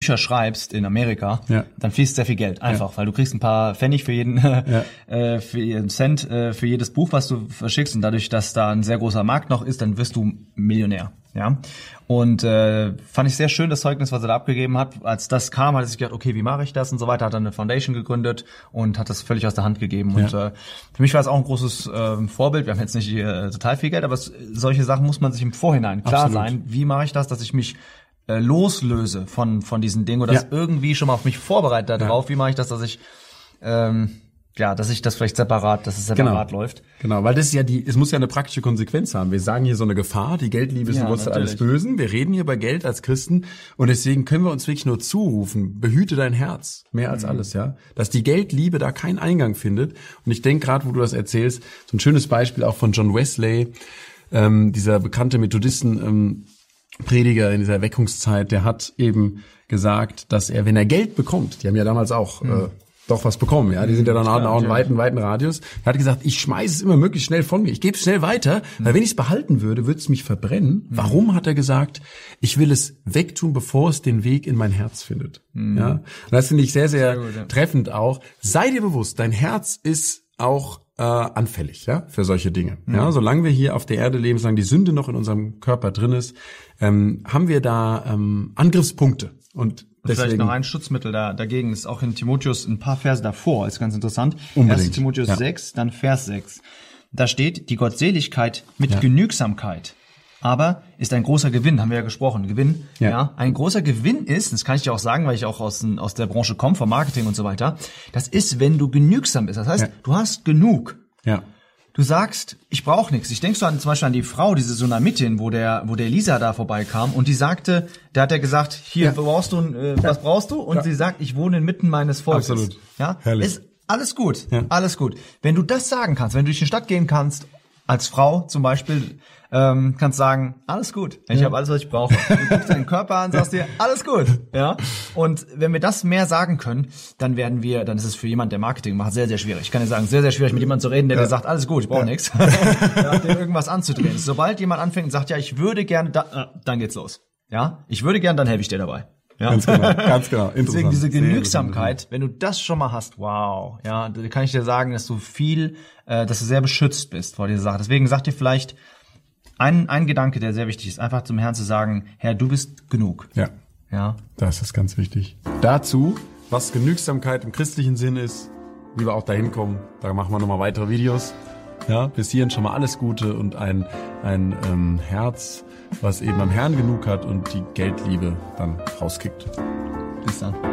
Bücher schreibst in Amerika, dann fließt sehr viel Geld. Einfach, weil du kriegst ein paar Pfennig für jeden, für jeden Cent, für jedes Buch, was du verschickst. Und dadurch, dass da ein sehr großer Markt noch ist, dann wirst du Millionär. Ja. Und fand ich sehr schön, das Zeugnis, was er da abgegeben hat. Als das kam, hat er sich gedacht, okay, wie mache ich das und so weiter, hat dann eine Foundation gegründet und hat das völlig aus der Hand gegeben. Und für mich war es auch ein großes Vorbild. Wir haben jetzt nicht total viel Geld, aber solche Sachen muss man sich im Vorhinein klar sein. Wie mache ich das, dass ich mich loslöse von diesen Dingen oder das irgendwie schon mal auf mich vorbereite darauf. Wie mache ich das, dass ich dass ich das vielleicht separat läuft. Genau, weil das ist ja es muss ja eine praktische Konsequenz haben. Wir sagen hier so eine Gefahr, die Geldliebe ist die Wurzel alles Bösen. Wir reden hier über Geld als Christen und deswegen können wir uns wirklich nur zurufen, behüte dein Herz, mehr als alles, ja. Dass die Geldliebe da keinen Eingang findet. Und ich denke gerade, wo du das erzählst, so ein schönes Beispiel auch von John Wesley, dieser bekannte Methodisten-Prediger in dieser Erweckungszeit, der hat eben gesagt, dass er, wenn er Geld bekommt, die haben ja damals auch doch was bekommen, ja. Die sind ja dann auch einen weiten Radius. Er hat gesagt, ich schmeiße es immer möglichst schnell von mir. Ich gebe es schnell weiter, weil wenn ich es behalten würde, würde es mich verbrennen. Warum, hat er gesagt, ich will es wegtun, bevor es den Weg in mein Herz findet. Ja. Und das finde ich sehr, sehr treffend auch. Sei dir bewusst, dein Herz ist auch anfällig, ja, für solche Dinge. Ja, solange wir hier auf der Erde leben, solange die Sünde noch in unserem Körper drin ist, haben wir da Angriffspunkte. Und deswegen, vielleicht noch ein Schutzmittel dagegen ist auch in Timotheus ein paar Verse davor, ist ganz interessant. Unbedingt. 1. Timotheus 6, dann Vers 6. Da steht, die Gottseligkeit mit Genügsamkeit aber ist ein großer Gewinn, haben wir ja gesprochen, Gewinn. Ja. Ein großer Gewinn ist, das kann ich dir auch sagen, weil ich auch aus der Branche komme, vom Marketing und so weiter, das ist, wenn du genügsam bist. Das heißt, du hast genug. Ja. Du sagst, ich brauche nichts. Ich denke so zum Beispiel an die Frau, diese Sunamitin, wo der Lisa da vorbeikam und die sagte, da hat er gesagt, hier brauchst du, was brauchst du? Und sie sagt, ich wohne inmitten meines Volkes. Absolut. Ja, herrlich. Ist alles gut, alles gut. Wenn du das sagen kannst, wenn du durch die Stadt gehen kannst, als Frau zum Beispiel, kannst sagen, alles gut, ich habe alles, was ich brauche. Du guckst deinen Körper an, sagst dir, alles gut, ja. Und wenn wir das mehr sagen können, dann ist es für jemand, der Marketing macht, sehr, sehr schwierig. Ich kann dir sagen, sehr, sehr schwierig, mit jemandem zu reden, der dir sagt, alles gut, ich brauche nichts, dir irgendwas anzudrehen. Sobald jemand anfängt und sagt, ja, ich würde gerne, dann geht's los. Ja, ich würde gerne, dann helfe ich dir dabei. Ja. Ganz genau. Deswegen diese Genügsamkeit, wenn du das schon mal hast, wow, ja, da kann ich dir sagen, dass du sehr beschützt bist vor dieser Sache. Deswegen sag dir vielleicht ein Gedanke, der sehr wichtig ist, einfach zum Herrn zu sagen, Herr, du bist genug. Ja. Das ist ganz wichtig. Dazu, was Genügsamkeit im christlichen Sinn ist, wie wir auch dahin kommen, da machen wir nochmal weitere Videos. Ja, bis hierhin schon mal alles Gute und ein Herz, was eben am Herrn genug hat und die Geldliebe dann rauskickt. Bis dann.